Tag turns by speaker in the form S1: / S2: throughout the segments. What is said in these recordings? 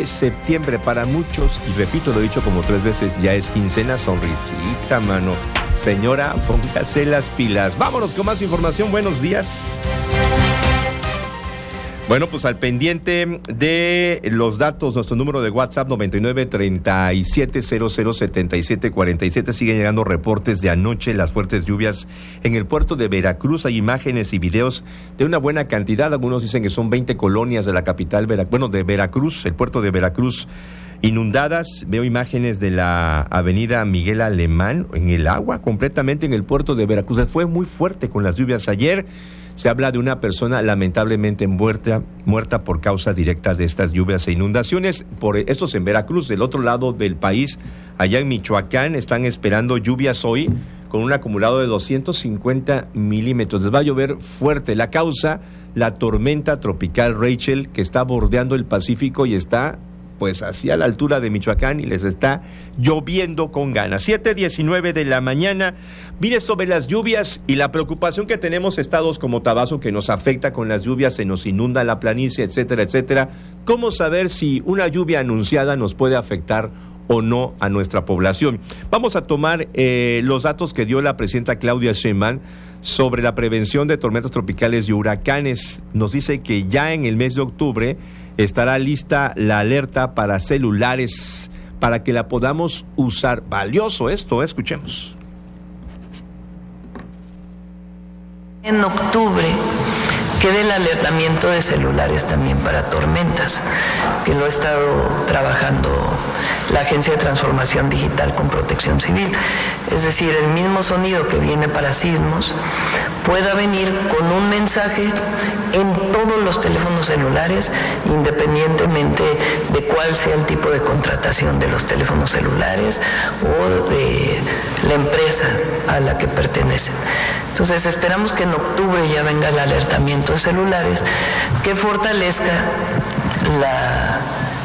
S1: de septiembre. Para muchos, y repito, lo he dicho como 3 veces, ya es quincena. Sonrisita, mano. Señora, póngase las pilas. Vámonos con más información. Buenos días. Bueno, pues al pendiente de los datos, nuestro número de WhatsApp 9937007747. Siguen llegando reportes de anoche, las fuertes lluvias en el puerto de Veracruz. Hay imágenes y videos de una buena cantidad. Algunos dicen que son 20 colonias de la capital, de Veracruz, el puerto de Veracruz, inundadas. Veo imágenes de la avenida Miguel Alemán en el agua, completamente en el puerto de Veracruz. Fue muy fuerte con las lluvias ayer. Se habla de una persona lamentablemente muerta por causa directa de estas lluvias e inundaciones. Por estos en Veracruz. Del otro lado del país, allá en Michoacán, están esperando lluvias hoy con un acumulado de 250 milímetros. Les va a llover fuerte. La causa, la tormenta tropical Rachel, que está bordeando el Pacífico y está pues hacia la altura de Michoacán y les está lloviendo con ganas. 7:19 de la mañana. Mire, sobre las lluvias y la preocupación que tenemos estados como Tabasco, que nos afecta con las lluvias, se nos inunda la planicie, etcétera, etcétera. ¿Cómo saber si una lluvia anunciada nos puede afectar o no a nuestra población? Vamos a tomar los datos que dio la presidenta Claudia Sheinbaum sobre la prevención de tormentas tropicales y huracanes. Nos dice que ya en el mes de octubre estará lista la alerta para celulares para que la podamos usar. Valioso esto, escuchemos.
S2: En octubre queda el alertamiento de celulares también para tormentas, que lo ha estado trabajando la Agencia de Transformación Digital con Protección Civil. Es decir, el mismo sonido que viene para sismos pueda venir con un mensaje en todos los teléfonos celulares, independientemente de cuál sea el tipo de contratación de los teléfonos celulares o de la empresa a la que pertenecen. Entonces esperamos que en octubre ya venga el alertamiento de celulares que fortalezca la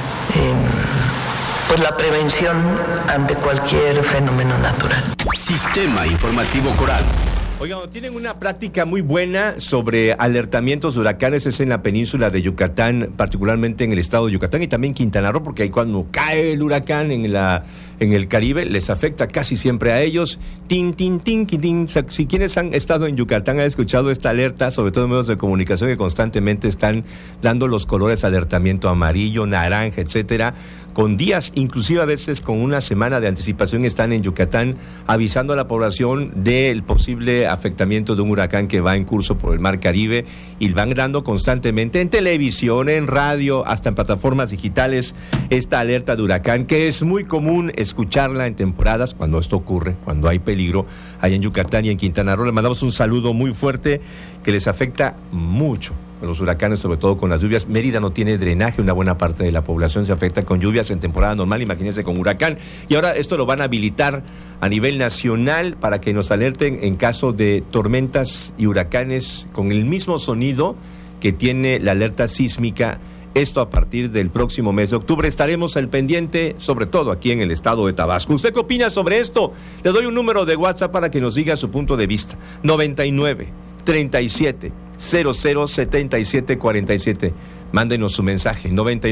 S2: prevención ante cualquier fenómeno natural.
S3: Sistema Informativo Coral.
S1: Oigan, tienen una práctica muy buena sobre alertamientos de huracanes, es en la península de Yucatán, particularmente en el estado de Yucatán y también Quintana Roo, porque ahí cuando cae el huracán en el Caribe, les afecta casi siempre a ellos. Tin, tin, tin, tin, tin. Si quienes han estado en Yucatán han escuchado esta alerta, sobre todo en medios de comunicación que constantemente están dando los colores alertamiento amarillo, naranja, etcétera, con días, inclusive a veces con una semana de anticipación, están en Yucatán avisando a la población del posible afectamiento de un huracán que va en curso por el Mar Caribe, y van dando constantemente en televisión, en radio, hasta en plataformas digitales esta alerta de huracán, que es muy común escucharla en temporadas cuando esto ocurre, cuando hay peligro allá en Yucatán y en Quintana Roo. Le mandamos un saludo muy fuerte que les afecta mucho los huracanes, sobre todo con las lluvias. Mérida no tiene drenaje, una buena parte de la población se afecta con lluvias en temporada normal, imagínense con huracán. Y ahora esto lo van a habilitar a nivel nacional para que nos alerten en caso de tormentas y huracanes con el mismo sonido que tiene la alerta sísmica. Esto a partir del próximo mes de octubre. Estaremos al pendiente, sobre todo aquí en el estado de Tabasco. ¿Usted qué opina sobre esto? Le doy un número de WhatsApp para que nos diga su punto de vista. 9937007747. Mándenos su mensaje.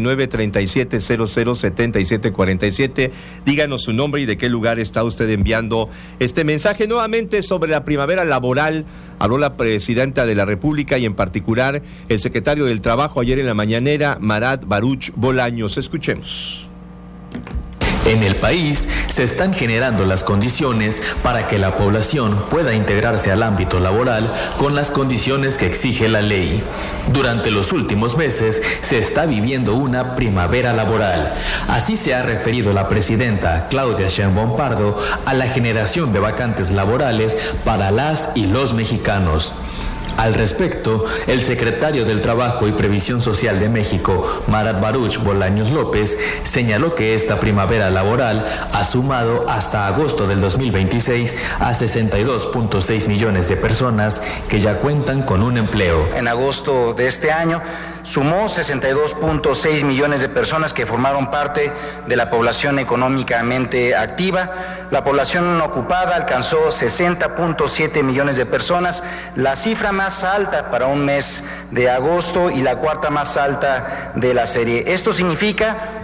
S1: 9937007747. Díganos su nombre y de qué lugar está usted enviando este mensaje. Nuevamente sobre la primavera laboral habló la presidenta de la República y en particular el secretario del Trabajo ayer en la mañanera, Marat Baruch Bolaños. Escuchemos.
S4: En el país se están generando las condiciones para que la población pueda integrarse al ámbito laboral con las condiciones que exige la ley. Durante los últimos meses se está viviendo una primavera laboral. Así se ha referido la presidenta Claudia Sheinbaum Pardo a la generación de vacantes laborales para las y los mexicanos. Al respecto, el secretario del Trabajo y Previsión Social de México, Marat Baruch Bolaños López, señaló que esta primavera laboral ha sumado hasta agosto del 2026 a 62.6 millones de personas que ya cuentan con un empleo.
S5: En agosto de este año sumó 62.6 millones de personas que formaron parte de la población económicamente activa. La población ocupada alcanzó 60.7 millones de personas, la cifra más alta para un mes de agosto y la cuarta más alta de la serie. Esto significa